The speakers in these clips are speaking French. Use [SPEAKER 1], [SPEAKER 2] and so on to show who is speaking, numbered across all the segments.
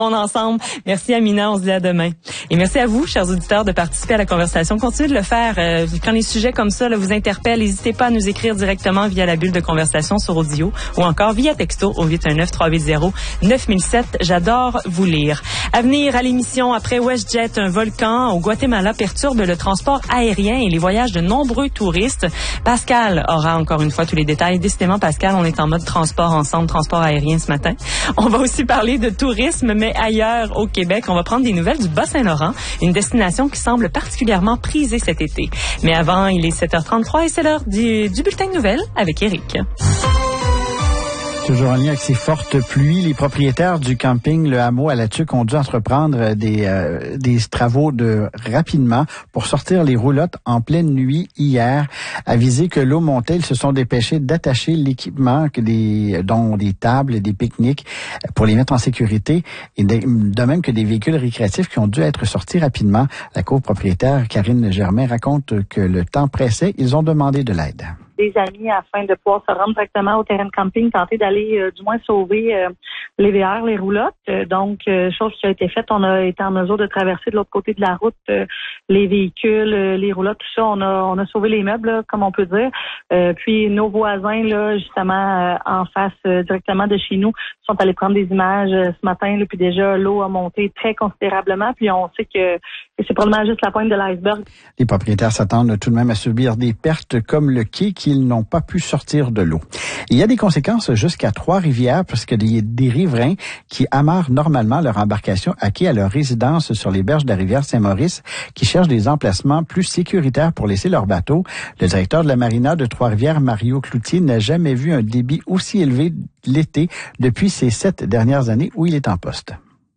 [SPEAKER 1] On est ensemble. Merci Amina, on se dit à demain. Et merci à vous, chers auditeurs, de participer à la conversation. Continuez de le faire. Quand les sujets comme ça là, vous interpellent, n'hésitez pas à nous écrire directement via la bulle de conversation sur Audio ou encore via texto au 819-380-9007. J'adore vous lire. À venir à l'émission, après WestJet, un volcan au Guatemala perturbe le transport aérien et les voyages de nombreux touristes. Pascal aura encore une fois tous les détails. Décidément, Pascal, on est en mode transport ensemble, transport aérien ce matin. On va aussi parler de tourisme, mais ailleurs au Québec. On va prendre des nouvelles du Bas-Saint-Laurent, une destination qui semble particulièrement prisée cet été. Mais avant, il est 7h33 et c'est l'heure du bulletin de nouvelles avec Éric.
[SPEAKER 2] Toujours en lien avec ces fortes pluies, les propriétaires du camping Le Hameau à La Tuque ont dû entreprendre des travaux rapidement pour sortir les roulottes en pleine nuit hier. Avisés que l'eau montait, ils se sont dépêchés d'attacher l'équipement, dont des tables, des pique-niques, pour les mettre en sécurité, et de même que des véhicules récréatifs qui ont dû être sortis rapidement. La copropriétaire Karine Germain raconte que le temps pressait, ils ont demandé de l'aide.
[SPEAKER 3] Des amis afin de pouvoir se rendre directement au terrain de camping, tenter d'aller du moins sauver les VR, les roulottes. Chose qui a été faite, on a été en mesure de traverser de l'autre côté de la route les véhicules, les roulottes, tout ça. On a sauvé les meubles, là, comme on peut dire. Puis nos voisins, là, justement, en face directement de chez nous, sont allés prendre des images ce matin. Là, puis déjà, l'eau a monté très considérablement. Puis on sait que c'est probablement juste la pointe de l'iceberg.
[SPEAKER 2] Les propriétaires s'attendent tout de même à subir des pertes comme le quai qu'ils n'ont pas pu sortir de l'eau. Il y a des conséquences jusqu'à Trois-Rivières parce que des riverains qui amarrent normalement leur embarcation à quai à leur résidence sur les berges de la rivière Saint-Maurice qui cherchent des emplacements plus sécuritaires pour laisser leur bateau. Le directeur de la marina de Trois-Rivières, Mario Cloutier, n'a jamais vu un débit aussi élevé l'été depuis ces 7 dernières années où il est en poste.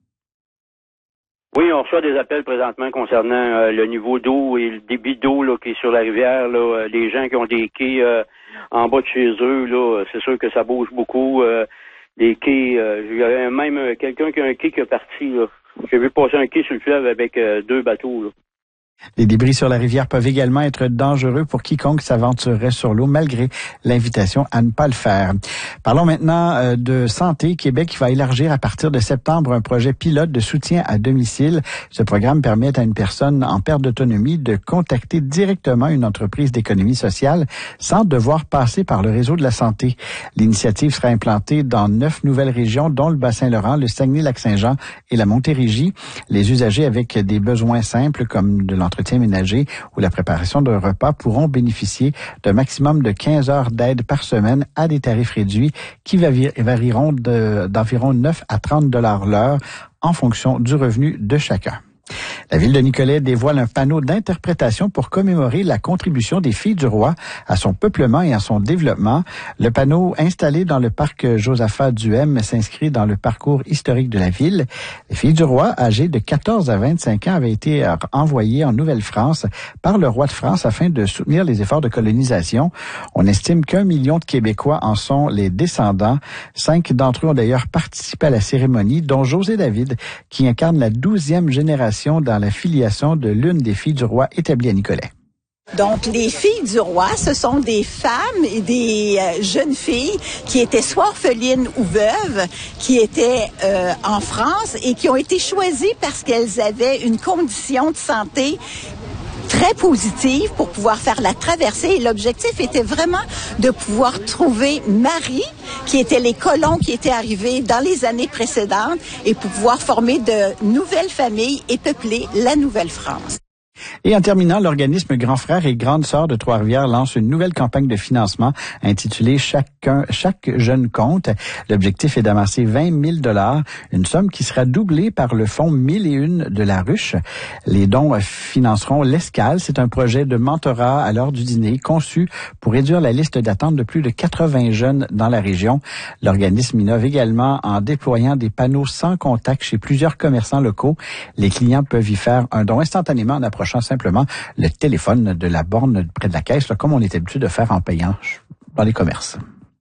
[SPEAKER 4] Oui, on reçoit des appels présentement concernant le niveau d'eau et le débit d'eau là, qui est sur la rivière. Là, les gens qui ont des quais en bas de chez eux, là, c'est sûr que ça bouge beaucoup. Les quais, il y avait même quelqu'un qui a un quai qui est parti. Là. J'ai vu passer un quai sur le fleuve avec 2 bateaux. Là.
[SPEAKER 2] Les débris sur la rivière peuvent également être dangereux pour quiconque s'aventurerait sur l'eau, malgré l'invitation à ne pas le faire. Parlons maintenant de santé. Québec va élargir à partir de septembre un projet pilote de soutien à domicile. Ce programme permet à une personne en perte d'autonomie de contacter directement une entreprise d'économie sociale sans devoir passer par le réseau de la santé. L'initiative sera implantée dans 9 nouvelles régions, dont le Bas-Saint-Laurent, le Saguenay-Lac-Saint-Jean et la Montérégie. Les usagers avec des besoins simples comme de l'entretien ménager ou la préparation d'un repas pourront bénéficier d'un maximum de 15 heures d'aide par semaine à des tarifs réduits qui varieront d'environ 9 à 30 $ l'heure en fonction du revenu de chacun. La ville de Nicolet dévoile un panneau d'interprétation pour commémorer la contribution des Filles du Roi à son peuplement et à son développement. Le panneau installé dans le parc Josaphat-Duhem s'inscrit dans le parcours historique de la ville. Les Filles du Roi, âgées de 14 à 25 ans, avaient été envoyées en Nouvelle-France par le roi de France afin de soutenir les efforts de colonisation. On estime qu'1 million de Québécois en sont les descendants. 5 d'entre eux ont d'ailleurs participé à la cérémonie, dont José David, qui incarne la 12e génération dans la filiation de l'une des filles du roi établie à Nicolet.
[SPEAKER 5] Donc, les filles du roi, ce sont des femmes et des jeunes filles qui étaient soit orphelines ou veuves, qui étaient en France et qui ont été choisies parce qu'elles avaient une condition de santé très positive pour pouvoir faire la traversée. Et l'objectif était vraiment de pouvoir trouver Marie, qui étaient les colons qui étaient arrivés dans les années précédentes, et pour pouvoir former de nouvelles familles et peupler la Nouvelle-France.
[SPEAKER 2] Et en terminant, l'organisme Grand Frère et Grande Sœur de Trois-Rivières lance une nouvelle campagne de financement intitulée Chaque jeune compte. L'objectif est d'amasser 20 000 $, une somme qui sera doublée par le fonds 1001 de la Ruche. Les dons financeront l'Escale. C'est un projet de mentorat à l'heure du dîner conçu pour réduire la liste d'attente de plus de 80 jeunes dans la région. L'organisme innove également en déployant des panneaux sans contact chez plusieurs commerçants locaux. Les clients peuvent y faire un don instantanément en approchant simplement le téléphone de la borne près de la caisse, là, comme on est habitué de faire en payant dans les commerces.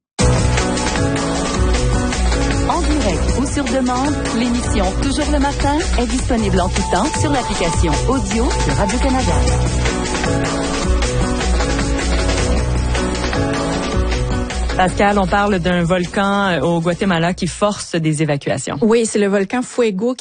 [SPEAKER 6] En direct ou sur demande, l'émission Toujours le matin est disponible en tout temps sur l'application audio de Radio-Canada.
[SPEAKER 1] Pascal, on parle d'un volcan au Guatemala qui force des évacuations.
[SPEAKER 7] Oui, c'est le volcan Fuego